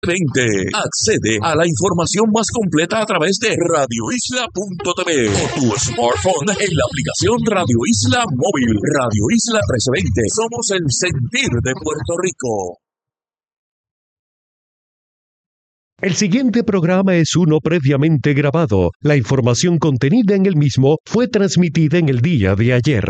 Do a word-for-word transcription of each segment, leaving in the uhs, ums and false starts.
veinte. Accede a la información más completa a través de radio isla punto t v o tu smartphone en la aplicación Radio Isla Móvil. Radio Isla trescientos veinte. Somos el sentir de Puerto Rico. El siguiente programa es uno previamente grabado. La información contenida en el mismo fue transmitida en el día de ayer.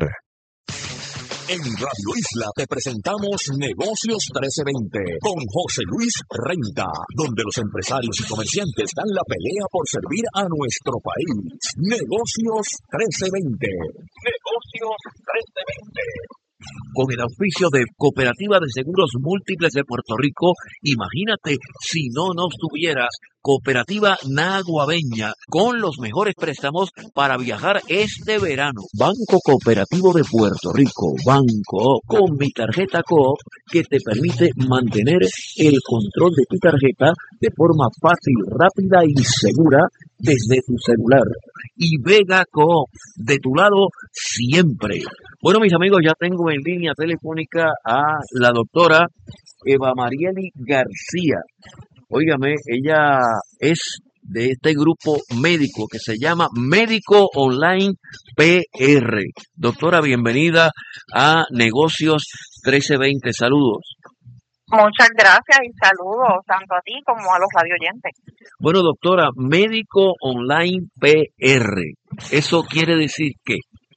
En Radio Isla te presentamos Negocios trece veinte con José Luis Renta, donde los empresarios y comerciantes dan la pelea por servir a nuestro país. Negocios trece veinte. Negocios trece veinte. Con el auspicio de Cooperativa de Seguros Múltiples de Puerto Rico, imagínate si no nos tuvieras. Cooperativa Naguabeña, con los mejores préstamos para viajar este verano. Banco Cooperativo de Puerto Rico, Banco, con mi tarjeta Coop, que te permite mantener el control de tu tarjeta de forma fácil, rápida y segura desde tu celular. Y Vega Coop, de tu lado siempre. Bueno, mis amigos, ya tengo en línea telefónica a la doctora Eva Marieli García. Óigame, ella es de este grupo médico que se llama Médico Online P R. Doctora, bienvenida a Negocios trece veinte. Saludos. Muchas gracias y saludos tanto a ti como a los radioyentes. Bueno, doctora, Médico Online P R. ¿Eso quiere decir qué?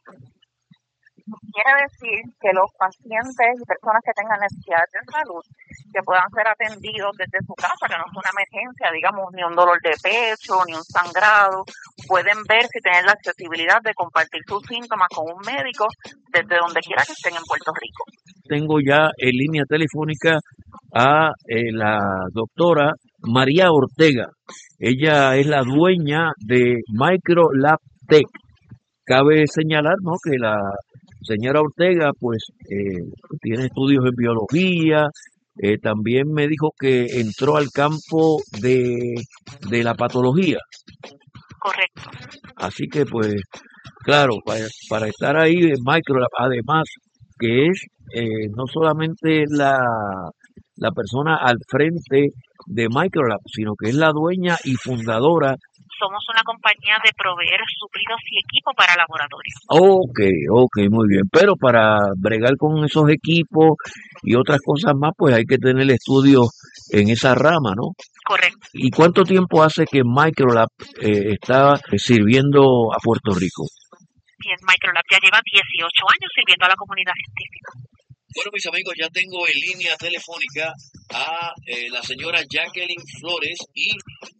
Quiere decir que los pacientes y personas que tengan necesidades de salud, que puedan ser atendidos desde su casa, que no es una emergencia, digamos, ni un dolor de pecho, ni un sangrado, pueden ver si tienen la accesibilidad de compartir sus síntomas con un médico desde donde quiera que estén en Puerto Rico. Tengo ya en línea telefónica a eh, la doctora María Ortega. Ella es la dueña de Microlab Tech. Cabe señalar, ¿no?, que la señora Ortega, pues, eh, tiene estudios en biología, eh, también me dijo que entró al campo de, de la patología. Correcto. Así que, pues, claro, para, para estar ahí en Microlab, además, que es eh, no solamente la, la persona al frente de Microlab, sino que es la dueña y fundadora. Somos una compañía de proveer suplidos y equipos para laboratorios. Ok, ok, muy bien. Pero para bregar con esos equipos y otras cosas más, pues hay que tener estudios en esa rama, ¿no? Correcto. ¿Y cuánto tiempo hace que Microlab eh, está sirviendo a Puerto Rico? Bien, Microlab ya lleva dieciocho años sirviendo a la comunidad científica. Bueno, mis amigos, ya tengo en línea telefónica a eh, la señora Jacqueline Flores y